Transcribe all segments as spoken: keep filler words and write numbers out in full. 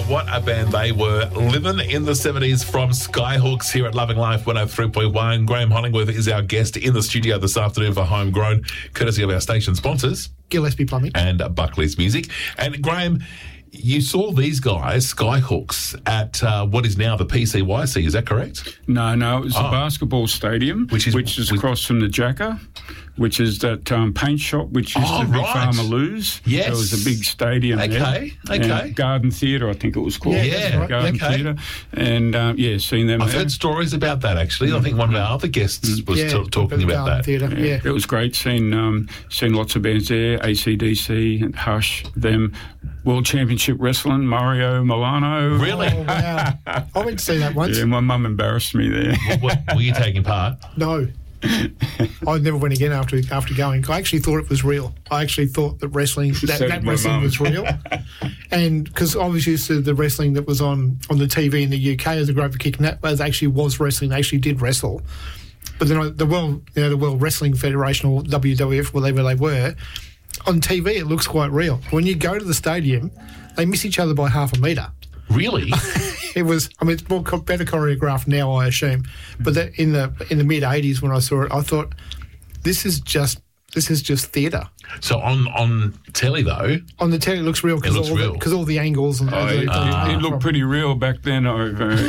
what a band they were. Living in the seventies from Skyhooks here at Loving Life one oh three point one. Graham Hollingworth is our guest in the studio this afternoon for Homegrown, courtesy of our station sponsors, Gillespie Plumbing and Buckley's Music. And Graham, you saw these guys, Skyhooks, at uh, what is now the P C Y C, is that correct? No, no, it was Oh. the basketball stadium, Which is- which is with- across from the Jacker, which is that um, paint shop which used Oh, to be right. Farmer Lou's. Yes. There was a big stadium Okay, there. okay. And Garden Theatre, I think it was called. Yeah, that's right. Garden Okay. Theatre. And, um, yeah, seen them I've there. heard stories about that, actually. I think one of our other guests was yeah, t- talking about that. Theatre, yeah. It was great. Seen um, seen lots of bands there. A C D C, Hush, them. World Championship Wrestling, Mario Milano. Really? Oh, wow. I went to see that once. Yeah, my mum embarrassed me there. What, were you taking part? No. I never went again after after going. I actually thought it was real. I actually thought that wrestling, that, So that did my wrestling mum. was real. And because I was used to the wrestling that was on, on the T V in the U K as a Grover Kick, and that was actually was wrestling. They actually did wrestle. But then I, the world, you know, the World Wrestling Federation or W W F, whatever they were, on T V it looks quite real. When you go to the stadium, they miss each other by half a metre. Really? It was, I mean, it's more co- better choreographed now, I assume. But that in the in the mid eighties when I saw it, I thought, this is just this is just theatre. So on, on telly, though, On the telly, it looks real because looks all, real. the- 'cause all the angles and Oh, the, it, the- it looked pretty real back then. I,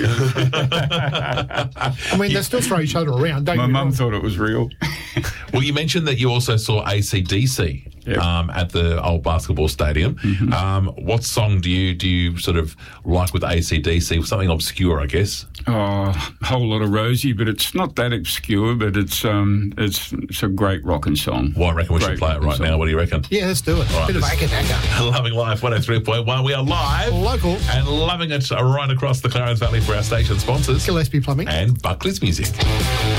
I mean, they still throw each other around. Don't my get me mum wrong. thought it was real. well, you mentioned that you also saw A C D C Yep. um, at the old basketball stadium. Mm-hmm. Um, what song do you do you sort of like with A C D C? Something obscure, I guess. Oh, a whole lot of Rosie, but it's not that obscure. But it's um, it's it's a great rocking song. Well, I reckon we should Great play it rocking right song. now. What do you reckon? Yeah, let's do it. All right, Bit of let's- acadacca. Loving Life one oh three point one. We are live, Local. and loving it right across the Clarence Valley for our station sponsors Gillespie Plumbing. and Buckley's Music.